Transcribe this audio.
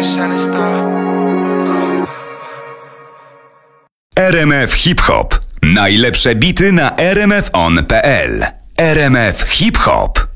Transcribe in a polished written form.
shining star. RMF Hip Hop. Najlepsze bity na rmfon.pl. RMF Hip Hop.